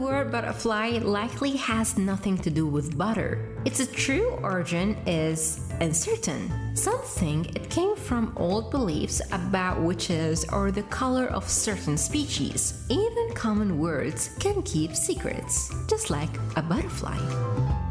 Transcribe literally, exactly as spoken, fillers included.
word butterfly likely has nothing to do with butter. Its true origin is uncertain. Some think it came from old beliefs about witches or the color of certain species. Even common words can keep secrets, just like a butterfly.